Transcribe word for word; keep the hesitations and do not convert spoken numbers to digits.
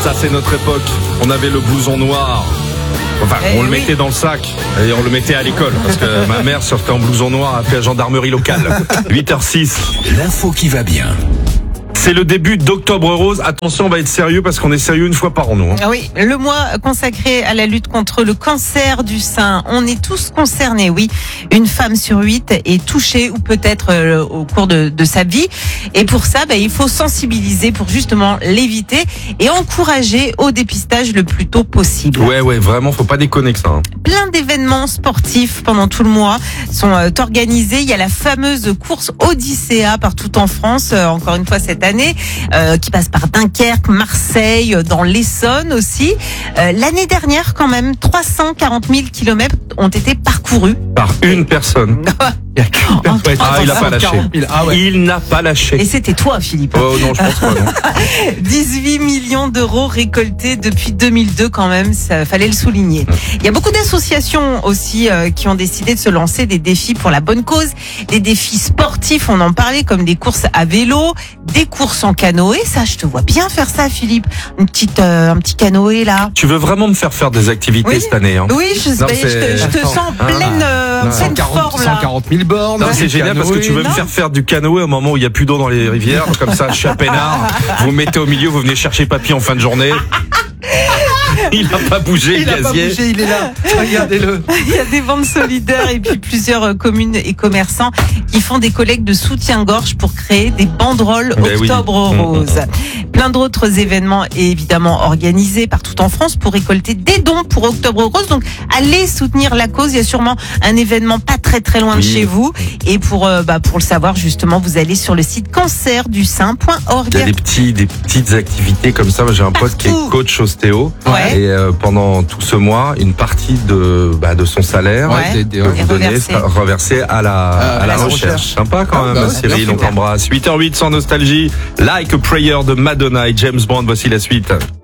Ça, c'est notre époque. On avait le blouson noir. Enfin, Eh on le oui. mettait dans le sac et on le mettait à l'école parce que ma mère sortait en blouson noir après la gendarmerie locale. huit heures six. L'info qui va bien. C'est le début d'Octobre Rose. Attention, on va être sérieux parce qu'on est sérieux une fois par an, nous. Hein. Ah oui, le mois consacré à la lutte contre le cancer du sein. On est tous concernés, oui. Une femme sur huit est touchée ou peut-être euh, au cours de, de sa vie. Et pour ça, bah, il faut sensibiliser pour justement l'éviter et encourager au dépistage le plus tôt possible. Ouais, ouais, vraiment, faut pas déconner que ça. Hein. Plein d'événements sportifs pendant tout le mois sont euh, organisés. Il y a la fameuse course Odyssea partout en France, euh, encore une fois cette année, euh, qui passe par Dunkerque, Marseille, euh, dans l'Essonne aussi. Euh, l'année dernière, quand même, trois cent quarante mille kilomètres ont été parcourus. Par une personne. Il y a qu'une personne. Ah, il a pas lâché. quarante mille. Ah ouais. Il n'a pas lâché. Et c'était toi, Philippe. Oh non, je pense pas. Non. dix-huit millions d'euros récoltés depuis deux mille deux quand même, ça fallait le souligner. Il y a beaucoup d'associations aussi euh, qui ont décidé de se lancer des défis pour la bonne cause, des défis sportifs, on en parlait, comme des courses à vélo, des courses en canoë. Ça, je te vois bien faire ça, Philippe. Une petite, euh, un petit canoë là. Tu veux vraiment me faire faire des activités Oui. cette année, hein? Oui, je, Non, bah, je te, c'est- je te Attends. sens Ah. pleine, euh, Non. pleine forme là. cent quarante mille bornes. Non, c'est génial parce que tu veux me Non. faire faire du canoë au moment où il n'y a plus d'eau dans les rivières. Comme ça, je suis à peinard. Vous me mettez au milieu, vous venez chercher papy en fin de journée. Il n'a pas bougé, Il a pas Gazier. bougé, il est là. Regardez-le. Il y a des ventes solidaires et puis plusieurs euh, communes et commerçants qui font des collectes de soutien-gorge pour créer des banderoles Ben oui. Octobre Mmh. Rose. Plein d'autres événements évidemment organisés partout en France pour récolter des dons pour Octobre Rose. Donc allez soutenir la cause. Il y a sûrement un événement pas très très loin de Oui. chez vous. Et pour euh, bah, pour le savoir justement, vous allez sur le site cancer du sein point org. Il y a des petits, des petites activités comme ça. Moi, j'ai un pote qui est Partout. coach ostéo. Ouais. Et euh, pendant tout ce mois, une partie de, bah, de son salaire Ouais. des- des- que Et vous donnez reversé. sera reversé à la, Euh, à la à la recherche. recherche. Sympa quand Ah, même, bah ouais, Cyril, bien on sûr. t'embrasse. huit heures huit sans nostalgie. Like a Prayer de Madonna et James Bond. Voici la suite.